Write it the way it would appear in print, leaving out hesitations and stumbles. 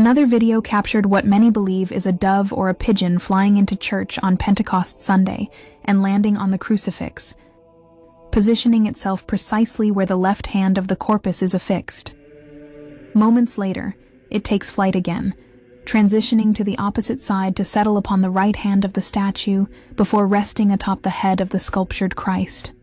Another video captured what many believe is a dove or a pigeon flying into church on Pentecost Sunday and landing on the crucifix, positioning itself precisely where the left hand of the corpus is affixed. Moments later, it takes flight again, transitioning to the opposite side to settle upon the right hand of the statue before resting atop the head of the sculptured Christ.